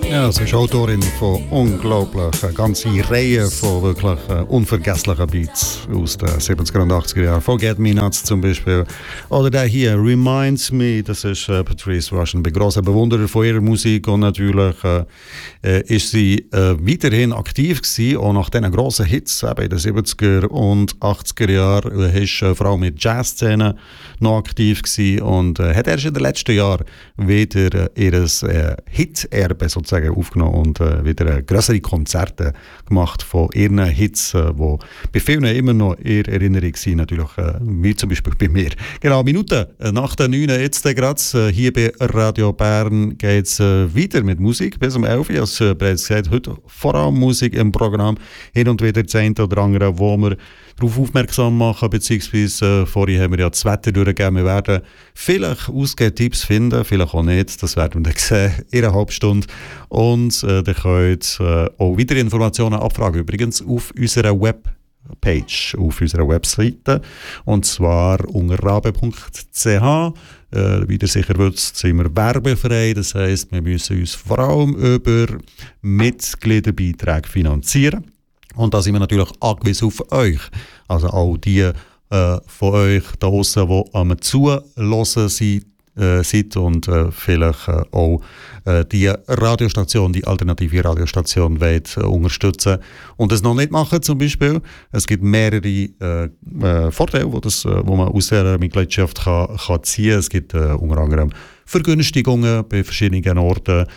Ja, sie ist Autorin von unglaublich eine ganze Reihe von wirklich unvergesslichen Beats aus den 70er und 80er Jahren. Forget Me Nots zum Beispiel. Oder der hier, Reminds Me, das ist Patrice Rushen. Ich bin grosser Bewunderer von ihrer Musik und natürlich ist sie weiterhin aktiv gewesen, auch nach diesen grossen Hits in den 70er und 80er Jahren. Ist vor allem mit Jazzszenen noch aktiv gewesen und hat erst in den letzten Jahren wieder ihr Hit-Erbe sozusagen aufgenommen und wieder größere Konzerte gemacht von ihren Hits, die bei vielen immer noch in Erinnerung sind, natürlich, wie zum Beispiel bei mir. Genau, Minuten nach der 9 jetzt gerade, hier bei Radio Bern geht es weiter mit Musik bis um 11 Uhr. Ich habe bereits gesagt, heute vor allem Musik im Programm, hin und wieder das eine oder andere, wo wir darauf aufmerksam machen, beziehungsweise vorhin haben wir ja das Wetter durchgegeben. Wir werden vielleicht Ausgehtipps finden, vielleicht auch nicht, das werden wir dann sehen, in einer halben Stunde. Und ihr könnt auch weitere Informationen abfragen, übrigens auf unserer Webpage, auf unserer Webseite, und zwar unter rabe.ch. Wie ihr sicher wisst, sind wir werbefrei, das heisst, wir müssen uns vor allem über Mitgliederbeiträge finanzieren. Und da sind wir natürlich angewiesen auf euch. Also auch die von euch da draussen, die am Zuhören sind und vielleicht auch die Radiostation, die alternative Radiostation wollt, unterstützen und es noch nicht machen zum Beispiel. Es gibt mehrere Vorteile, wo man aus der Mitgliedschaft kann ziehen kann. Es gibt unter anderem Vergünstigungen bei verschiedenen Orten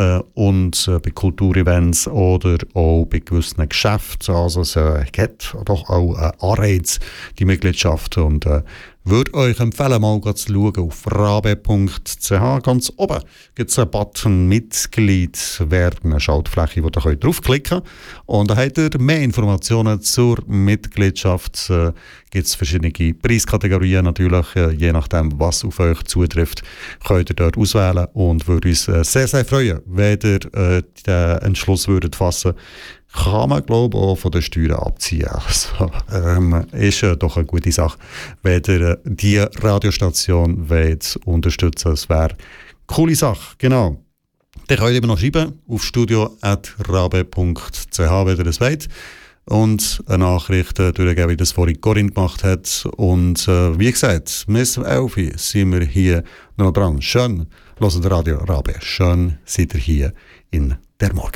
und bei Kulturevents oder auch bei gewissen Geschäften. Also es hat doch auch einen Anreiz, die Mitgliedschaft. Und würde euch empfehlen, mal zu schauen auf rabe.ch. Ganz oben gibt es einen Button Mitglied werden, eine Schaltfläche, wo ihr könnt draufklicken könnt. Und da habt ihr mehr Informationen zur Mitgliedschaft. Gibt es verschiedene Preiskategorien natürlich, je nachdem, was auf euch zutrifft, könnt ihr dort auswählen und würde uns sehr, sehr freuen, wenn ihr den Entschluss würdet fassen. Kann man, glaube ich, auch von den Steuern abziehen. Also, ist doch eine gute Sache, wenn ihr die Radiostation wollt unterstützen. Das wäre eine coole Sache, genau. Dann könnt ihr eben noch schreiben auf studio@rabe.ch, wenn ihr das wollt. Und eine Nachricht durchgeben, wie das vorhin Corinne gemacht hat. Und wie gesagt, bis 11 Uhr sind wir hier noch dran. Schön, hört Radio Rabe. Schön seid ihr hier in der Morgen.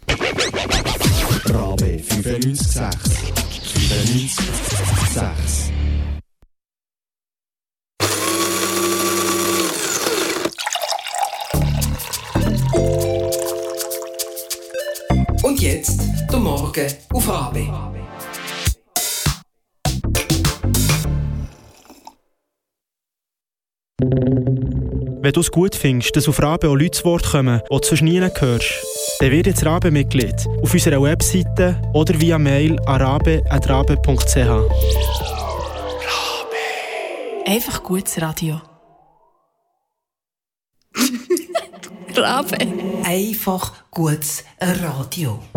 Rabe 95,6. 95,6. Und jetzt der Morgen auf Rabe. Wenn du es gut findest, dass auf Rabe auch Leute zu Wort kommen, die du sonst nie hörst, dann werde jetzt Rabe-Mitglied auf unserer Webseite oder via Mail an rabe@rabe.ch. Rabe. Einfach gutes Radio. Rabe. Einfach gutes Radio.